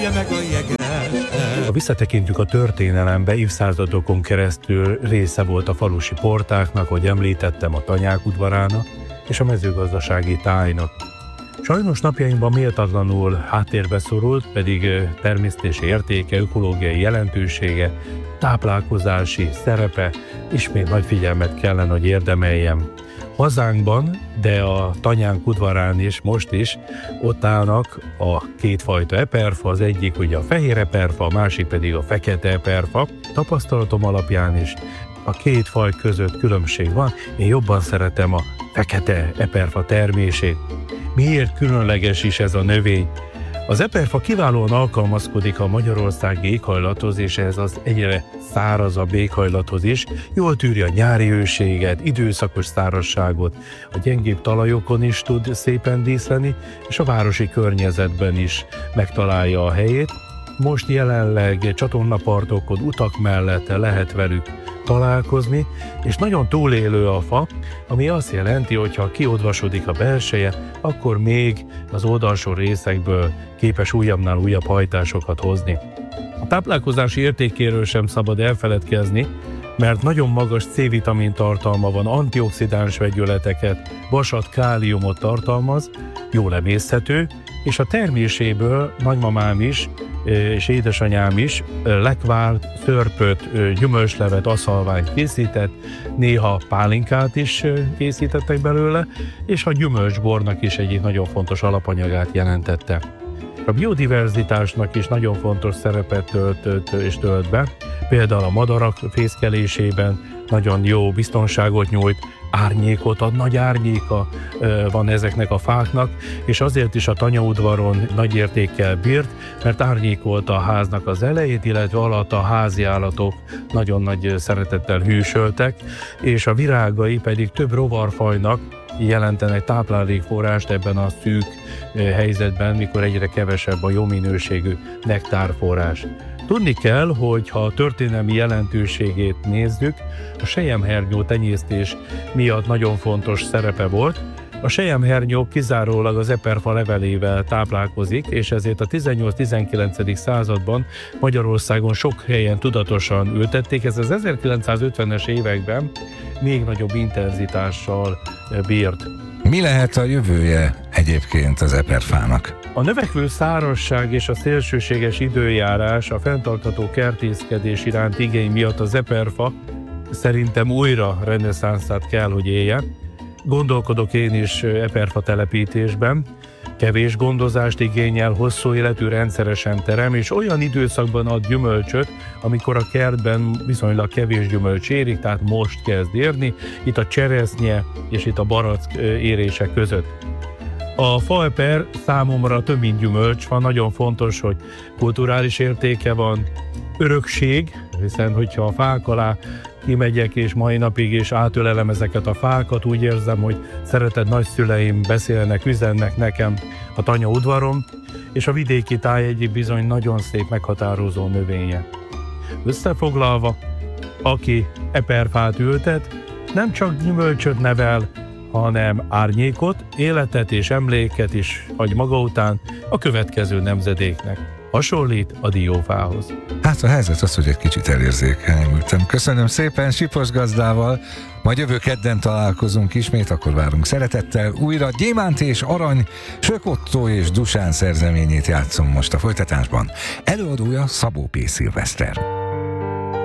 Ha visszatekintünk a történelembe, évszázadokon keresztül része volt a falusi portáknak, ahogy említettem, a tanyák udvarának és a mezőgazdasági tájnak. Sajnos napjainkban méltatlanul háttérbe szorult, pedig természetes értéke, ökológiai jelentősége, táplálkozási szerepe ismét nagy figyelmet kellene, hogy érdemeljem. Hazánkban, de a tanyánk udvarán is, most is ott állnak a kétfajta eperfa, az egyik ugye a fehér eperfa, a másik pedig a fekete eperfa. Tapasztalatom alapján is a két faj között különbség van, én jobban szeretem a fekete eperfa termését. Miért különleges is ez a növény? Az eperfa kiválóan alkalmazkodik a magyarországi éghajlathoz, és ez az egyre szárazabb éghajlathoz is. Jól tűri a nyári hőséget, időszakos szárazságot, a gyengébb talajokon is tud szépen díszleni, és a városi környezetben is megtalálja a helyét. Most jelenleg csatornapartokon, utak mellett lehet velük találkozni, és nagyon túlélő a fa, ami azt jelenti, hogy ha kiodvasodik a belseje, akkor még az oldalsó részekből képes újabbnál újabb hajtásokat hozni. A táplálkozási értékéről sem szabad elfeledkezni, mert nagyon magas C-vitamin tartalma van, antioxidáns vegyületeket, vasat, káliumot tartalmaz, jól emészthető, és a terméséből nagymamám is és édesanyám is lekvárt, szörpöt, gyümölcslevet, aszalványt készített, néha pálinkát is készítettek belőle, és a gyümölcsbornak is egyik nagyon fontos alapanyagát jelentette. A biodiverzitásnak is nagyon fontos szerepet tölt be, például a madarak fészkelésében nagyon jó biztonságot nyújt, árnyékot ad, nagy árnyéka van ezeknek a fáknak, és azért is a tanyaudvaron nagy értékkel bírt, mert árnyékolta a háznak az elejét, illetve alatt a házi állatok nagyon nagy szeretettel hűsöltek, és a virágai pedig több rovarfajnak jelentenek táplálékforrást ebben a szűk helyzetben, mikor egyre kevesebb a jó minőségű nektárforrás. Tudni kell, hogy ha a történelmi jelentőségét nézzük, a selyemhernyó tenyésztés miatt nagyon fontos szerepe volt. A selyemhernyó kizárólag az eperfa levelével táplálkozik, és ezért a 18-19. században Magyarországon sok helyen tudatosan ültették. Ez az 1950-es években még nagyobb intenzitással bírt. Mi lehet a jövője egyébként az eperfának? A növekvő szárazság és a szélsőséges időjárás, a fenntartható kertészkedés iránt igény miatt az eperfa szerintem újra reneszánszát kell, hogy élje. Gondolkodok én is eperfa telepítésben, kevés gondozást igényel, hosszú életű, rendszeresen terem, és olyan időszakban ad gyümölcsöt, amikor a kertben viszonylag kevés gyümölcs érik, tehát most kezd érni, itt a cseresznye és itt a barack érése között. A faeper számomra több mint gyümölcs van, nagyon fontos, hogy kulturális értéke van, örökség, hiszen hogyha a fák alá kimegyek, és mai napig is átölelem ezeket a fákat, úgy érzem, hogy szeretett nagyszüleim beszélnek, üzennek nekem a tanyaudvaron, és a vidéki táj egyik bizony nagyon szép, meghatározó növénye. Összefoglalva, aki eperfát ültet, nem csak gyümölcsöt nevel, hanem árnyékot, életet és emléket is hagy maga után a következő nemzedéknek. Hasonlít a diófához. Hát a helyzet az, hogy egy kicsit elérzékenyültem. Köszönöm szépen Sipos gazdával, majd jövő kedden találkozunk ismét, akkor várunk szeretettel. Újra Gyémánt és Arany, Sök Ottó és Dusán szerzeményét játszom most a folytatásban. Előadója Szabó P. Szilveszter.